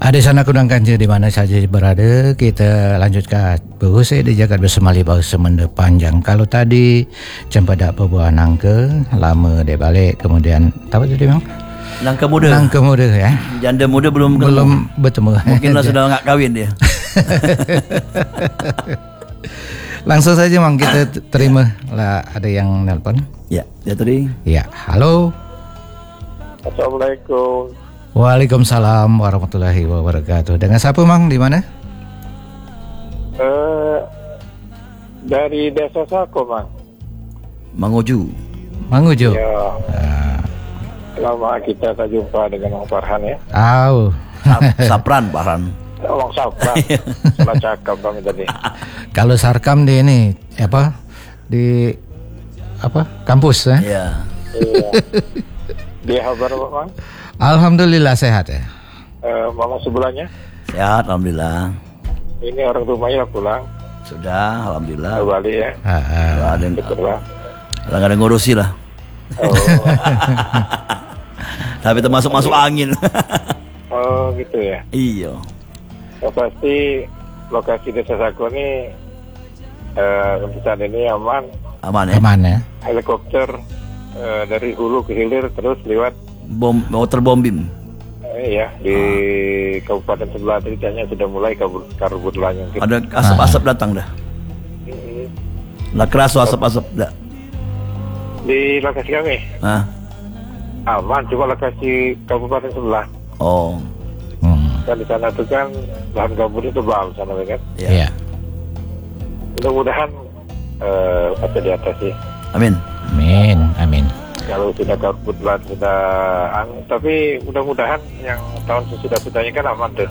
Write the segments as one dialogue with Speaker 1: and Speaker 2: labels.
Speaker 1: Ada sana kudang kanja di mana saja berada, kita lanjutkan berusaha di jagat bersama libau semenda panjang. Kalau tadi cempedak perbuah nangka, lama dia balik, kemudian apa tadi bang?
Speaker 2: Nangka muda.
Speaker 1: Nangka muda ya.
Speaker 2: Janda muda belum
Speaker 1: bertemu.
Speaker 2: Mungkinlah sudah nggak kawin dia.
Speaker 1: Langsung saja bang, kita terima lah, ada yang nelpon.
Speaker 2: Ya, dia tadi.
Speaker 1: Ya, halo.
Speaker 3: Assalamualaikum.
Speaker 1: Waalaikumsalam warahmatullahi wabarakatuh. Dengan siapa mang, di mana?
Speaker 3: Dari Desa Sako, Mang.
Speaker 2: Manguju.
Speaker 1: Manguju.
Speaker 3: Ya. Lama kita tak jumpa dengan Mang Farhan ya.
Speaker 2: Sapran Farhan.
Speaker 3: Mang Sapran. Salah cakap kami tadi.
Speaker 1: Kalau sarkam di ini apa? Di apa? Kampus ya?
Speaker 2: Iya.
Speaker 3: Iya. Dia kabar Mang?
Speaker 1: Alhamdulillah sehat ya.
Speaker 3: Mama sebelahnya?
Speaker 2: Sehat, alhamdulillah.
Speaker 3: Ini orang rumahnya pulang.
Speaker 2: Sudah, alhamdulillah.
Speaker 3: Kembali ya.
Speaker 2: Nggak ada yang
Speaker 3: Betul lah.
Speaker 2: nggak ada yang ngurusi lah.
Speaker 3: Oh.
Speaker 2: Tapi termasuk masuk angin.
Speaker 3: Oh gitu ya.
Speaker 2: Iya.
Speaker 3: Ya, pasti lokasi Desa Sako ini untuk saat ini aman.
Speaker 2: Aman ya.
Speaker 1: Aman ya.
Speaker 3: Helikopter dari hulu ke hilir terus lewat
Speaker 2: Waterbombing.
Speaker 3: Iya, di kabupaten sebelah ceritanya sudah mulai kabut lanyung.
Speaker 2: Ada asap-asap datang dah. Lah keras asap-asap dah.
Speaker 3: Di lokasi kami aman, cuma lokasi kabupaten sebelah.
Speaker 2: Oh.
Speaker 3: Kan di sana tuh kan lahan gambut itu tebal sana kan.
Speaker 1: Iya.
Speaker 3: Mudah-mudahan ada di atas sih.
Speaker 2: Amin.
Speaker 1: Amin, amin.
Speaker 3: Kalau sudah kabut lah sudah tapi mudah-mudahan yang tahun sesudahnya kan aman tuh.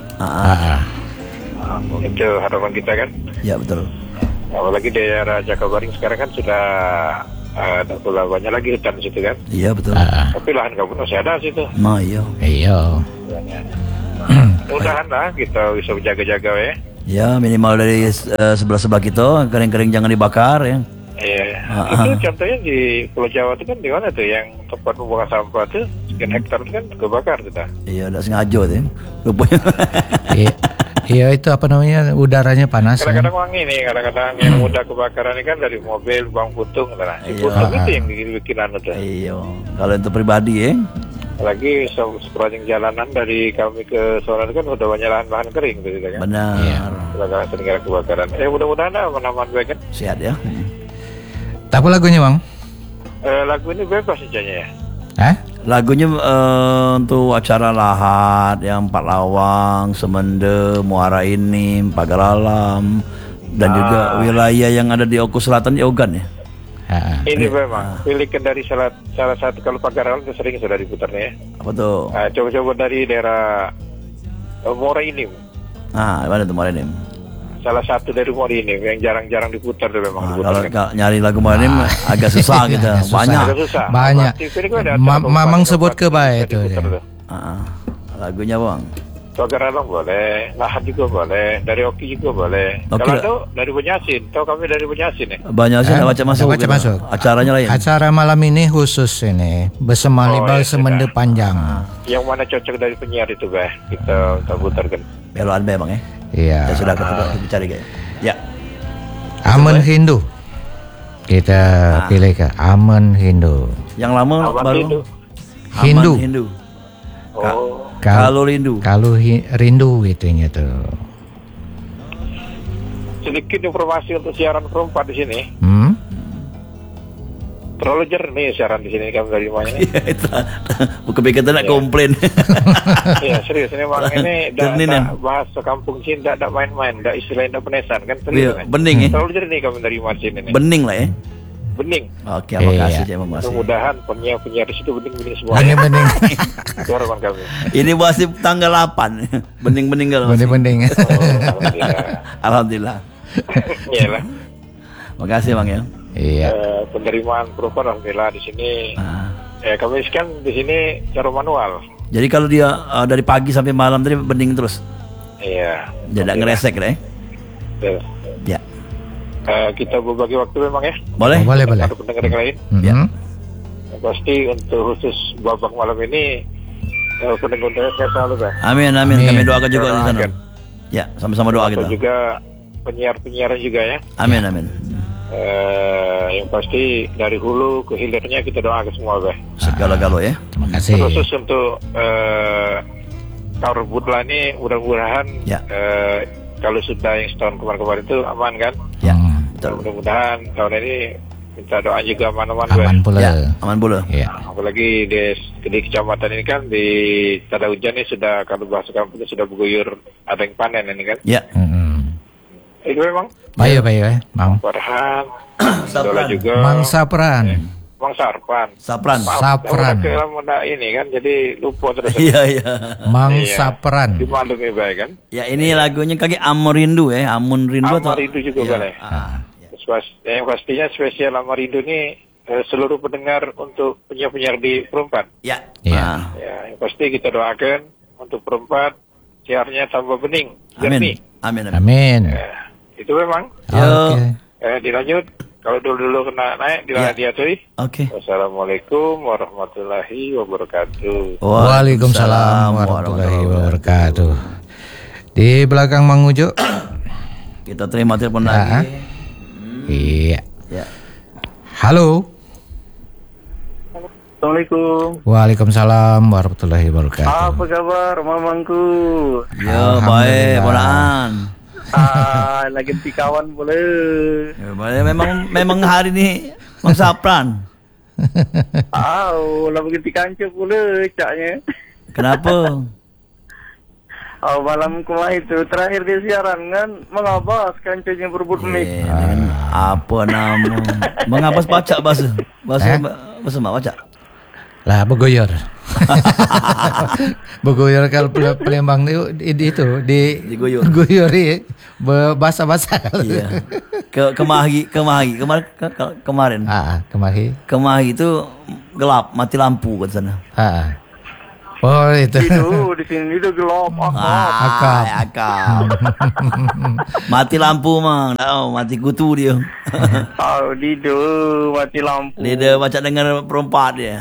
Speaker 3: Itu harapan kita kan.
Speaker 2: Ya betul.
Speaker 3: Apalagi daerah Jakabaring sekarang kan sudah tak pula banyak lagi hutan situ kan.
Speaker 2: Iya betul.
Speaker 3: Tapi lahan gambut masih ada situ.
Speaker 2: Nah iya.
Speaker 1: Iya.
Speaker 3: Mudahan lah kita bisa menjaga-jaga ya.
Speaker 2: Ya minimal dari sebelah kita kering-kering jangan dibakar ya.
Speaker 3: Iya. Itu contohnya di Pulau Jawa itu kan di mana tuh yang tempat pembuangan sampah tuh sekian hektar itu kan kebakar tuh.
Speaker 2: Iya, udah sengaja tuh. Rupanya.
Speaker 1: Iya itu apa namanya, udaranya panas.
Speaker 3: Kadang-kadang wangi nih, kadang-kadang yang mudah kebakaran ini kan dari mobil, bang putung, nah. Putung itu yang bikin anu tuh.
Speaker 2: Iya. Kalau untuk pribadi ya.
Speaker 3: Apalagi sepanjang jalanan dari kami ke Solo kan udah banyak lahan-lahan kering tuh kan.
Speaker 2: Benar.
Speaker 3: Kadang-kadang sering ada kebakaran. Mudah-mudahan aman-aman baik kan.
Speaker 2: Sehat ya.
Speaker 1: Apa lagunya bang?
Speaker 3: Lagu ini bebas saja ya.
Speaker 2: Lagunya untuk acara lahat yang Empat Lawang, Semende, Muara Ini, Pagar Alam, dan juga wilayah yang ada di Oku Selatan di Ogan ya.
Speaker 3: Ini memang pilihan dari salah satu, kalau Pagar Alam itu sering sudah diputarnya ya.
Speaker 2: Apa tuh?
Speaker 3: Coba-coba dari daerah Muara Ini.
Speaker 2: Mana tuh Muara Ini?
Speaker 3: Salah satu dari Muara Ini yang jarang-jarang diputar tuh memang.
Speaker 2: Kalau nyari lagu Muara Ini agak susah gitu.
Speaker 1: Banyak. Mamang sebut ke baik itu.
Speaker 2: Lagunya bang.
Speaker 3: Pagar Alam boleh, Lahat juga boleh, dari Oki juga boleh. Kalau itu dari Banyasin, kami dari Banyasin ya.
Speaker 2: Banyasin baca masuk.
Speaker 1: Baca masuk.
Speaker 2: Acaranya lain.
Speaker 1: Acara malam ini khusus ini bersama libau semende panjang.
Speaker 3: Yang mana cocok dari penyiar itu kita putarkan.
Speaker 2: Beloan bang ya.
Speaker 1: Iya.
Speaker 2: Ya sudah kita cari guys. Ya.
Speaker 1: Aman Hindu. Kita pilih ke Aman Hindu.
Speaker 2: Yang lama baru
Speaker 1: Hindu.
Speaker 2: Hindu.
Speaker 1: Kalau rindu gitunya tuh.
Speaker 3: Sedikit informasi untuk siaran perempat di sini. Terlalu jernih siaran di sini kami dari rumahnya.
Speaker 2: Bukan pikir nak komplain.
Speaker 3: Iya serius ini bang ini bahasa kampung sini tidak main-main, tidak istilahnya penesan kan serius.
Speaker 2: Bening
Speaker 3: Terlalu jernih kami dari rumah sini.
Speaker 2: Bening lah ya.
Speaker 3: Bening.
Speaker 2: Oke, makasih Cik Mas.
Speaker 3: Mudah-mudahan penyiar di situ bening-bening semua.
Speaker 1: Bening.
Speaker 3: Itu harapan kami.
Speaker 2: Ini masih tanggal 8. Bening-bening kalau masih.
Speaker 1: Bening.
Speaker 2: Alhamdulillah.
Speaker 3: Iyalah.
Speaker 2: Makasih Bang ya.
Speaker 1: Iya.
Speaker 3: Penerimaan perubahan alhamdulillah di sini. Kami kan di sini cara manual.
Speaker 2: Jadi kalau dia dari pagi sampai malam tadi bening terus.
Speaker 3: Iya.
Speaker 2: Tidak ngeresek deh. Ya.
Speaker 3: Kita berbagi waktu memang ya.
Speaker 2: Boleh.
Speaker 3: Ada pendengar yang lain.
Speaker 2: Ya.
Speaker 3: Pasti untuk khusus babak malam ini pendengar saya selalu Pak.
Speaker 2: Amin.
Speaker 1: Amin.
Speaker 2: Kami doakan juga di sana.
Speaker 3: Doakan.
Speaker 2: Ya, sama-sama doa
Speaker 3: Atau
Speaker 2: kita.
Speaker 3: juga penyiar juga ya.
Speaker 2: Amin.
Speaker 3: Yang pasti dari hulu ke hilirnya kita doakan semua Pak.
Speaker 2: Segala-galo ya.
Speaker 1: Terima kasih.
Speaker 3: Khusus untuk Karbutla ini mudah-mudahan
Speaker 2: Ya.
Speaker 3: kalau sudah yang setahun kemarin itu aman kan.
Speaker 2: Ya.
Speaker 1: Hmm,
Speaker 2: Betul.
Speaker 3: Mudah-mudahan tahun ini minta doa juga aman-aman Pak.
Speaker 1: aman pula.
Speaker 2: Ya, aman pula.
Speaker 1: Ya.
Speaker 3: Apalagi di kecamatan ini kan di tada hujan ini sudah, kalau bahasa kampung sudah berguyur, ada yang panen ini kan.
Speaker 2: Ya.
Speaker 3: Itu memang
Speaker 1: Baik, Mang.
Speaker 3: Farhan,
Speaker 2: Sapran.
Speaker 3: Dola juga,
Speaker 1: Mang Sapran.
Speaker 3: Mang Sarpan.
Speaker 2: Sapran.
Speaker 3: Maaf,
Speaker 1: Sapran.
Speaker 3: udah muda ini kan, jadi lupa terus.
Speaker 2: Iya.
Speaker 1: Mang
Speaker 3: Iya.
Speaker 1: Sapran.
Speaker 3: Dimaklumi baik kan.
Speaker 2: Ya, ini lagunya kaki Amun Rindu ya. Amun Rindu atau?
Speaker 3: Amar itu juga boleh. Yang pastinya spesial Amar itu ini seluruh pendengar untuk penyiar-penyiar di Perempat.
Speaker 2: Ya.
Speaker 1: Ya.
Speaker 3: Ya, yang pasti kita doakan untuk Perempat siarnya tambah bening,
Speaker 2: Amin.
Speaker 3: jernih.
Speaker 2: Amin.
Speaker 1: Amin.
Speaker 3: Itu memang.
Speaker 2: Yo.
Speaker 1: Oke.
Speaker 3: Dilanjut. Kalau dulu kena naik
Speaker 2: Ya.
Speaker 3: dia tuh.
Speaker 2: Oke.
Speaker 3: Wassalamualaikum warahmatullahi wabarakatuh.
Speaker 1: Waalaikumsalam warahmatullahi wabarakatuh. Di belakang Mang Ujo.
Speaker 2: Kita terima telepon
Speaker 1: Ya.
Speaker 2: lagi.
Speaker 1: Iya.
Speaker 2: Ya.
Speaker 1: Halo.
Speaker 3: Assalamualaikum.
Speaker 1: Waalaikumsalam warahmatullahi wabarakatuh.
Speaker 3: Apa kabar mamangku?
Speaker 2: Yo, baik, Bonaan.
Speaker 3: Lagi di kawan boleh.
Speaker 2: Ya, baik. Memang hari ini Mang Sapran.
Speaker 3: Lah begitu kanca boleh caknya.
Speaker 2: Kenapa?
Speaker 3: Malam kemarin itu terakhir dia siaran kan mengabas kancanya berebut mic.
Speaker 2: Apa nama? Mengapa baca bahasa mak baca?
Speaker 1: Lah begoyor. Begoyor kalau Palembang itu
Speaker 2: Digoyor.
Speaker 1: goyori basah-basah.
Speaker 2: Iya. Kemahi kemarin.
Speaker 1: Kemahi.
Speaker 2: Kemahi itu gelap, mati lampu ke sana.
Speaker 1: Oh itu.
Speaker 3: Itu di sini itu gelap.
Speaker 2: Akap. Mati lampu mang. Mati kutu dia.
Speaker 3: Dido mati lampu.
Speaker 2: Dia baca dengar Perempat dia.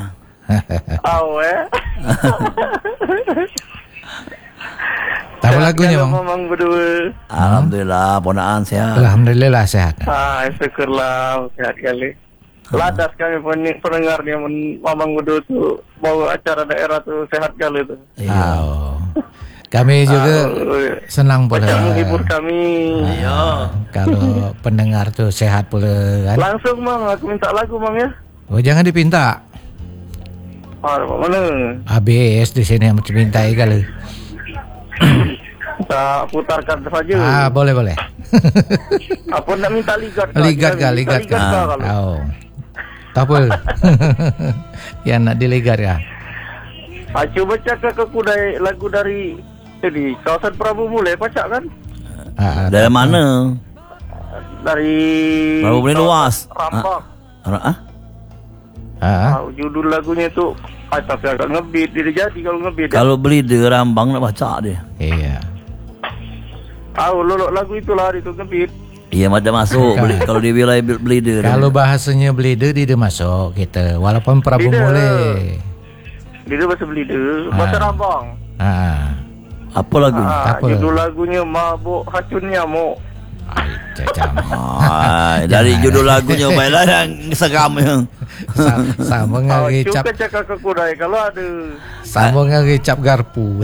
Speaker 1: Tahu lagunya bang?
Speaker 3: Memang berdua.
Speaker 2: Alhamdulillah, ponaan sehat.
Speaker 1: Alhamdulillah sehat.
Speaker 3: Syukurlah sehat kali. Ladas kami pendengarnya Mamang Gudu tuh bawa acara daerah tuh sehat kali tuh.
Speaker 1: Oh. Kami juga senang pula.
Speaker 3: Menghibur kami.
Speaker 2: Iya.
Speaker 1: Kalau pendengar tuh sehat pula kan.
Speaker 3: Langsung Mang, aku minta lagu Mang ya.
Speaker 1: Oh jangan dipinta.
Speaker 3: Mana?
Speaker 1: Habis di sini yang minta kali.
Speaker 3: Kita putarkan saja.
Speaker 1: Boleh.
Speaker 3: Apa nak minta ligat?
Speaker 1: Ligat
Speaker 3: kalau.
Speaker 1: Oh. Tak apa. Yang nak diligat ya.
Speaker 3: Coba cakap aku lagu dari ini kawasan Prabu Mulai pacak kan?
Speaker 2: Dari mana?
Speaker 3: Dari
Speaker 2: Prabu Mulai luas.
Speaker 3: Rambang. Judul lagunya tuh tapi agak ngebeat. Dia jadi kalau ngebeat.
Speaker 2: Kalau beli di Rambang nak baca dia.
Speaker 1: Iya.
Speaker 3: Lolok lagu itu lari tuh ngebeat.
Speaker 2: Iya macam masuk beli, kalau di wilayah Blider.
Speaker 1: Kalau bahasanya Blider dia masuk kita. Walaupun Prabu Mulai.
Speaker 3: Dia bahasa Blider, bahasa Rambang.
Speaker 2: Apa lagu?
Speaker 3: Judul lagunya Mabuk Hacun Nyamuk.
Speaker 2: Dari judul lagunya baiklah yang seram yang
Speaker 1: sama ngecap.
Speaker 3: Cuka cakap ke kudai kalau ada.
Speaker 1: Sama ngecap garpu.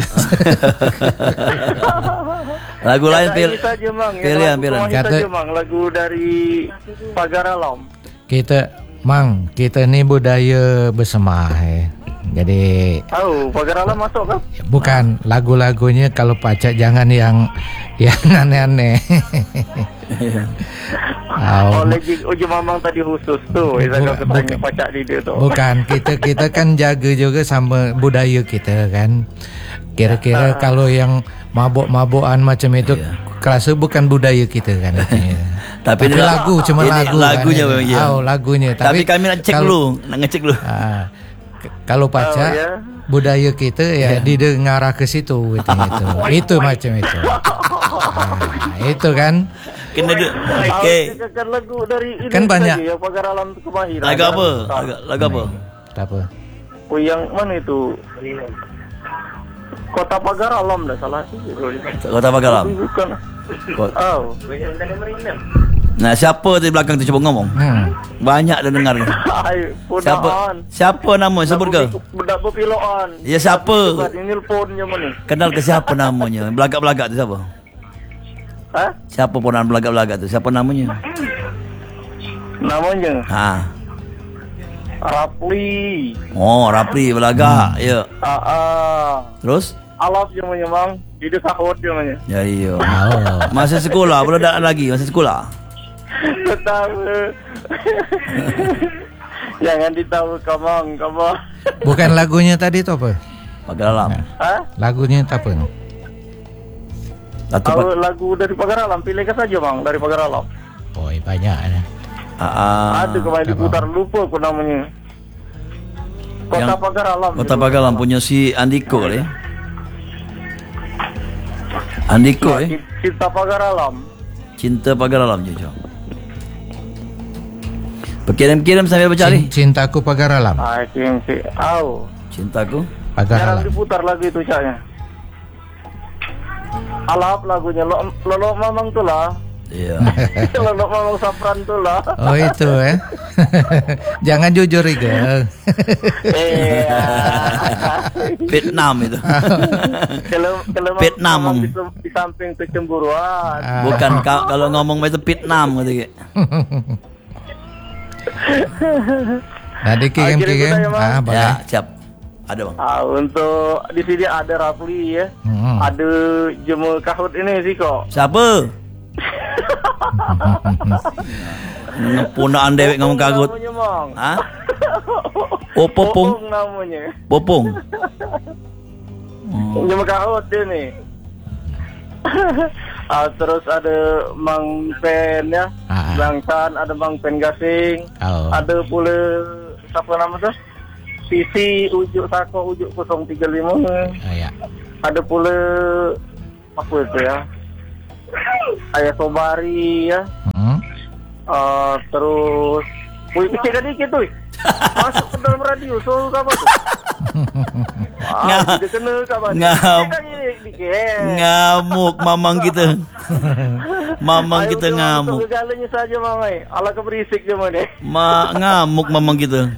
Speaker 2: Lagu lain
Speaker 3: saja Mang.
Speaker 2: Pilihan.
Speaker 3: Saja Mang, lagu dari Pagar Alam.
Speaker 1: Kita ni budaya bersemah. Jadi
Speaker 3: Pagar Alam masuk kan?
Speaker 1: Bukan lagu-lagunya kalau pacak jangan yang aneh-aneh.
Speaker 3: Legit Uji Mamang tadi khusus tuh. Bukan pacak di dia tuh.
Speaker 1: Bukan, kita kan jaga juga sama budaya kita kan. Kira-kira kalau yang mabuk-mabukan macam itu kerasa bukan budaya kita kan. Tapi lagu cuma
Speaker 2: lagunya
Speaker 1: kan. Lagunya.
Speaker 2: Tapi kami nak ngecek dulu.
Speaker 1: Kalau pacak budaya kita ya didengar ke situ gitu. Itu macam itu. Itu kan.
Speaker 2: Kena
Speaker 3: lagu dari ini
Speaker 1: kan banyak.
Speaker 3: Yang Pagar Alam kemahiran.
Speaker 2: Lagu apa? Lagu apa?
Speaker 1: Tak apa.
Speaker 3: Yang mana itu? Kota Pagar Alam dah salah sih.
Speaker 2: Kota Pagar Alam.
Speaker 3: Bukan. Oh.
Speaker 2: Nah, siapa di belakang tu cuba ngomong? Banyak dah dengar ni. Siapa nama sebut ke?
Speaker 3: Budak berpiloan.
Speaker 2: Ya, siapa?
Speaker 3: Ini telefonnya mana?
Speaker 2: Kenal ke siapa namanya? Belagak-belagak tu siapa? Siapa ponan belagak-belagak tu? Siapa namanya?
Speaker 3: Namanya? Rapli.
Speaker 2: Oh, Rapli belagak. Ya. Terus?
Speaker 3: Alaf je namanya, bang. Dia sahut je namanya.
Speaker 2: Ya, iya. Masa sekolah, belum dah lagi masa sekolah.
Speaker 3: Tahu. Jangan ditahu kamang.
Speaker 1: Bukan lagunya tadi tu apa?
Speaker 2: Pagar Alam.
Speaker 1: Lagunya tak apa?
Speaker 3: Tahu lagu dari Pagar Alam, pilihkan saja bang dari Pagar Alam.
Speaker 1: Oh, banyak ya.
Speaker 3: Ada kemarin diputar, lupa aku namanya. Kota Pagar Alam.
Speaker 2: Kota Pagar Alam punya si Andiko ya. Andiko
Speaker 3: Cinta Pagar Alam.
Speaker 2: Cinta Pagar Alam je. Berkirim-kirim sambil bercari.
Speaker 1: Cintaku Pagar Alam.
Speaker 2: Cintaku
Speaker 1: Pagar Alam.
Speaker 3: Jarang diputar lagu itu caknya. Alap lagunya Lolo Mamang tu lah.
Speaker 2: Iya.
Speaker 3: Lolo Mamang Sapran tu lah.
Speaker 1: Oh itu Jangan jujur Iga.
Speaker 2: Vietnam itu.
Speaker 3: Kalau
Speaker 2: Vietnam
Speaker 3: di samping kecemburuan.
Speaker 2: Bukan kalau ngomong itu Vietnam gitu.
Speaker 1: Nanti kirim. Boleh.
Speaker 2: Ya, siap. Ada bang.
Speaker 3: Untuk di sini ada Rapli ya. Ada Jemur Kahut ini sih kok.
Speaker 2: Siapa? Ngepunaan dewek ngomong kagut. Oh, Popong
Speaker 3: namanya.
Speaker 2: Popong.
Speaker 3: Jemur Kahut ini. Terus ada Mang Pen ya. Bang San, ada Mang Pen Gasing. Ada pula siapa nama tu? Sisi Ujuk Sako Ujuk 035.
Speaker 1: Ya.
Speaker 3: Ada pula apa itu ya? Ayah Sobari ya. Terus wih kecil dikit tu. Masuk ke dalam radio so apa tu? Dia kena kabar.
Speaker 2: Ngamuk mamang kita. Mamang kita ngamuk.
Speaker 3: Segalanya saja mamai. Ala keberisik je mana.
Speaker 2: Ngamuk mamang kita.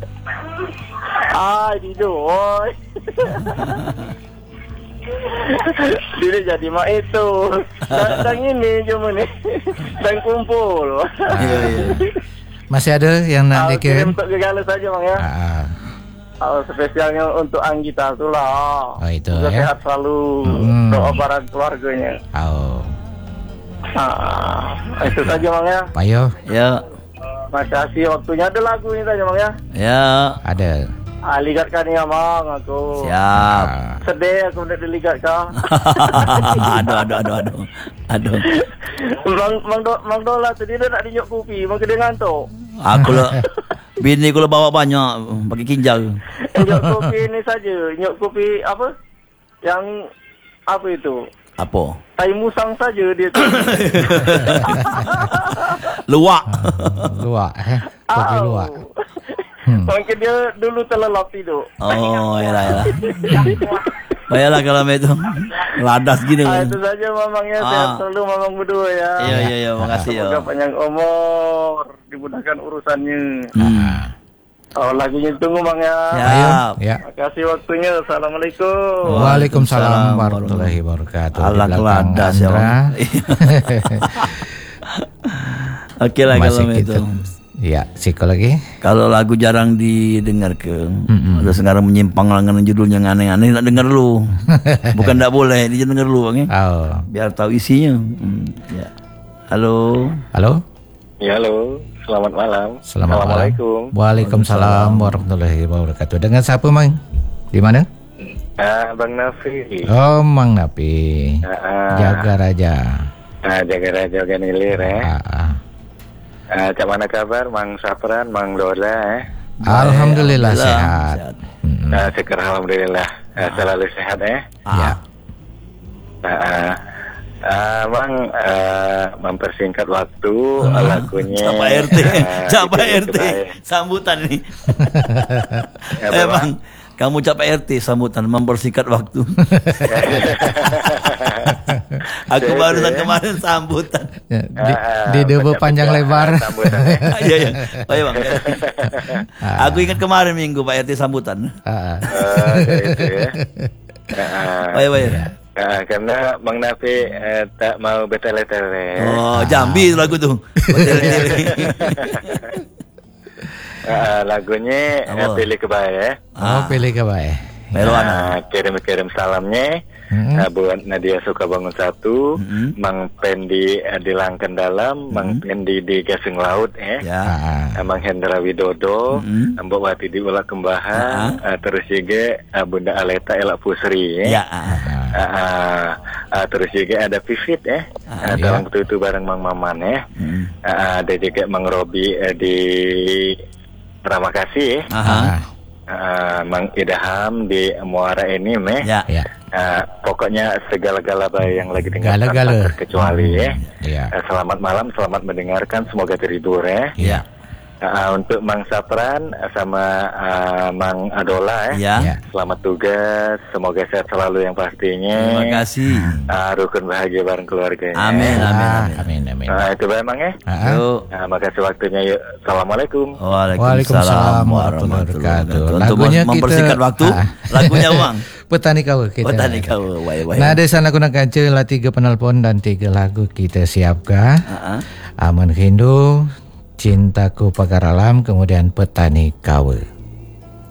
Speaker 3: Dido. Dia jadi mak itu. Dan ini cuma ni. Dan kumpul.
Speaker 1: Masih ada yang nak dikirim?
Speaker 3: Untuk gegala saja bang ya. Spesialnya untuk Anggita tu lah.
Speaker 1: Oh itu
Speaker 3: ya. Sehat selalu. Doa para keluarganya. Itu saja bang ya.
Speaker 1: Payo.
Speaker 2: Ya.
Speaker 3: Makasih waktunya. Ada lagu ini saja bang ya.
Speaker 2: Ya.
Speaker 1: Ada.
Speaker 3: Ligatkan ya bang aku.
Speaker 2: Siap.
Speaker 3: Sedih aku nak diligatkan.
Speaker 2: Aduh.
Speaker 3: Mang Dola tu dia nak dinyok kopi, maka dia ngantuk.
Speaker 2: Aku lah. Bini aku lah bawa banyak pakai kinjal.
Speaker 3: Nyok kopi ni saja. Nyok kopi apa? Yang apa itu?
Speaker 2: Apa?
Speaker 3: Tai musang saja dia tu.
Speaker 2: Luak.
Speaker 1: Kopi luak.
Speaker 3: Mungkin dia dulu terlelap tidur.
Speaker 2: Oh, yalah. Baiklah kalau itu ladas gini.
Speaker 3: Itu saja mamangnya. Sehat selalu mamang berdua ya.
Speaker 2: Iya, makasih ya.
Speaker 3: Semoga panjang umur, dimudahkan urusannya. Lagunya tunggu bang ya.
Speaker 2: Ya.
Speaker 3: Makasih waktunya. Assalamualaikum.
Speaker 1: Waalaikumsalam warahmatullahi wabarakatuh.
Speaker 2: Allah ladas ya bang. Oke lah kalau itu.
Speaker 1: Ya, psikologi.
Speaker 2: Kalau lagu jarang didengar ke, ada sekarang menyimpang langganan judulnya yang aneh-aneh, nak dengar dulu. Bukan tak boleh, dia dengar dulu, okay? Biar tahu isinya. Ya. Halo.
Speaker 3: Ya, halo. Selamat malam.
Speaker 1: Assalamualaikum. Waalaikumsalam warahmatullahi wabarakatuh. Dengan siapa, Mang? Di mana?
Speaker 3: Bang Nafi.
Speaker 1: Oh, Mang Nafi. Jaga Raja.
Speaker 3: Jaga Raja Ganilir Cak mana kabar Mang Sapran, Mang Dola
Speaker 1: Alhamdulillah sehat.
Speaker 3: Syukur alhamdulillah. Selalu sehat
Speaker 1: Ya.
Speaker 3: Mang mempersingkat waktu lagunya
Speaker 2: Cak Pak RT sambutan ini. Bang Kamu ucap RT sambutan mempersingkat waktu. Aku barusan kemarin sambutan.
Speaker 1: Di debo panjang lebar.
Speaker 2: Iya. Oh iya Bang. Aku ingat kemarin minggu Pak RT sambutan.
Speaker 3: Itu ya.
Speaker 2: Oh iya.
Speaker 3: Karena Bang Nafi tak mau bertele-tele.
Speaker 2: Oh, Jambi lagu tuh.
Speaker 3: Lagunya Pilih Kebae.
Speaker 1: Pilih Kebae.
Speaker 3: Kirim salamnya buat Nadia Sukabangun 1, Mang Pendi di Langken Dalam, Mang Pendi di Gasing Laut Mang Hendra Widodo, Mbak Wati di Ulak Kembahan, terus juga Bunda Aleta Elak Pusri terus juga ada Vivit dalam waktu itu bareng Mang Maman ada juga Mang Robi di Ramakasih Mang Idaham di Muara ini pokoknya segala-gala yang lagi tinggal terkecuali selamat malam, selamat mendengarkan, semoga terhibur untuk Mang Sapran sama Mang Adola selamat tugas, semoga sehat selalu yang pastinya.
Speaker 2: Terima kasih.
Speaker 3: Rukun bahagia bareng keluarga.
Speaker 2: Amin.
Speaker 3: Itu baik Mang makasih waktunya. Yuk, assalamualaikum.
Speaker 2: Waalaikumsalam warahmatullahi wabarakatuh. Untuk mempersingkat waktu, lagunya Bang.
Speaker 1: Petani Kawa kita.
Speaker 2: Petani Kawa.
Speaker 1: Nah, di sana kuna kancela 3 penelpon dan 3 lagu kita siapkan. Aman Hindu, Cintaku Pagar Alam, kemudian Petani Kawa.